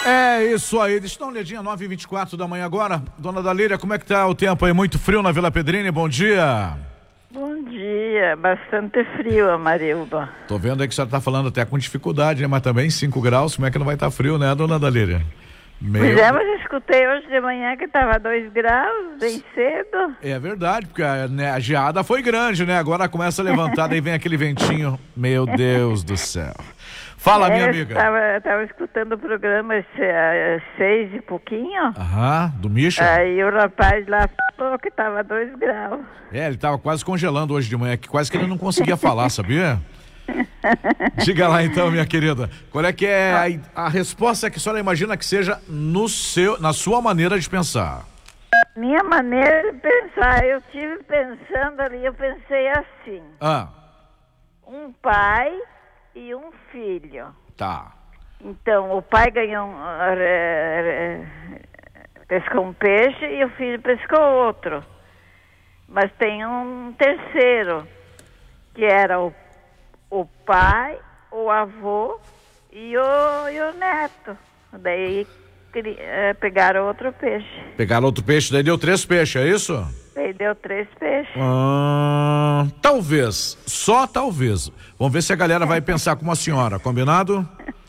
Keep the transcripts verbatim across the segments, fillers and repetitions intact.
É isso aí, deixa eu dar uma olhadinha, nove e vinte e quatro da manhã agora. Dona Dalíria, como é que tá o tempo aí? Muito frio na Vila Pedrini, bom dia. Bom dia, bastante frio, Amarildo. Tô vendo aí que a senhora tá falando até com dificuldade, né? Mas também cinco graus, como é que não vai estar tá frio, né, Dona Dalíria? Meu... Pois é, mas eu escutei hoje de manhã que tava dois graus, bem cedo. É verdade, porque a, né, a geada foi grande, né? Agora começa a levantar, daí vem aquele ventinho. Meu Deus do céu. Fala, é, minha amiga. Tava, tava escutando o programa às seis e pouquinho. Aham, do Misha. Aí o rapaz lá falou que tava dois graus. É, ele tava quase congelando hoje de manhã, que quase que ele não conseguia falar, sabia? Diga lá então, minha querida, qual é que é a, a resposta que a senhora imagina que seja no seu, na sua maneira de pensar? Minha maneira de pensar, eu tive pensando ali, eu pensei assim. Ah. Um pai e um filho. Tá. Então, o pai ganhou um, uh, pescou um peixe e o filho pescou outro. Mas tem um terceiro, que era o, o pai, o avô e o, e o neto. Daí cri, uh, pegaram outro peixe. Pegaram outro peixe, daí deu três peixes, é isso? Daí deu três peixes. Ah, talvez, só talvez. Vamos ver se a galera vai pensar como a senhora, combinado?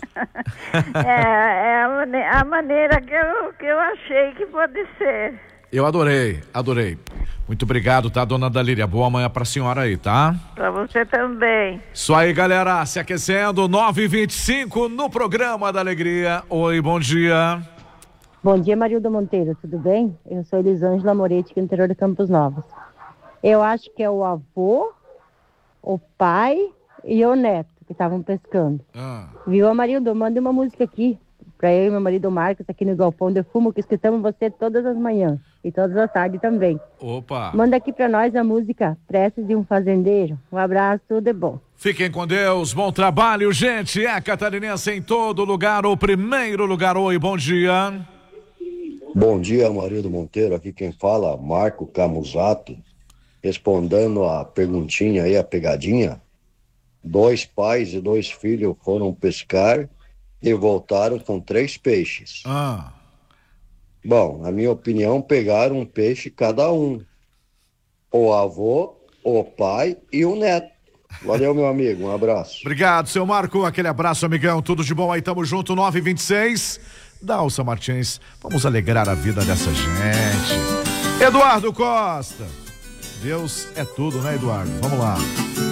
é é a, mane- a maneira que eu, que eu achei que pode ser. Eu adorei, adorei. Muito obrigado, tá, Dona Dalíria? Boa manhã pra senhora aí, tá? Pra você também. Isso aí, galera, se aquecendo, nove e vinte e cinco no programa da Alegria. Oi, bom dia. Bom dia, Marilda Monteiro, tudo bem? Eu sou Elisângela Moretti, aqui no interior de Campos Novos. Eu acho que é o avô, o pai e o neto que estavam pescando. Ah. Viu, Amarildo? Manda uma música aqui para eu e meu marido Marcos, aqui no Galpão de Fumo, que escutamos você todas as manhãs e todas as tardes também. Opa! Manda aqui para nós a música Preces de um Fazendeiro. Um abraço, tudo de bom. Fiquem com Deus, bom trabalho, gente. É catarinense em todo lugar, o primeiro lugar. Oi, bom dia. Bom dia, Amarildo Monteiro, aqui quem fala, Marco Camusato, respondendo a perguntinha aí, a pegadinha. Dois pais e dois filhos foram pescar e voltaram com três peixes. Ah. Bom, na minha opinião, pegaram um peixe cada um. O avô, o pai e o neto. Valeu, meu amigo, um abraço. Obrigado, seu Marco, aquele abraço, amigão, tudo de bom aí, tamo junto, nove e vinte e seis. Dalsa Martins, vamos alegrar a vida dessa gente. Eduardo Costa, Deus é tudo, né, Eduardo? Vamos lá.